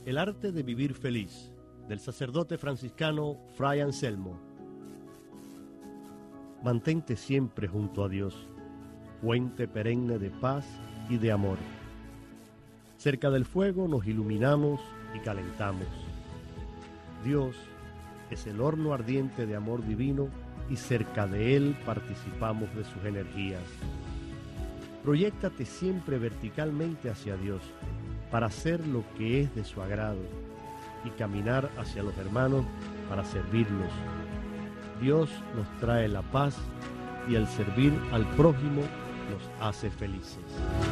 El arte de vivir feliz, del sacerdote franciscano Fray Anselmo. Mantente siempre junto a Dios, fuente perenne de paz y de amor. Cerca del fuego nos iluminamos y calentamos. Dios es el horno ardiente de amor divino y cerca de Él participamos de sus energías. Proyéctate siempre verticalmente hacia Dios para hacer lo que es de su agrado y caminar hacia los hermanos para servirlos. Dios nos trae la paz y el servir al prójimo nos hace felices.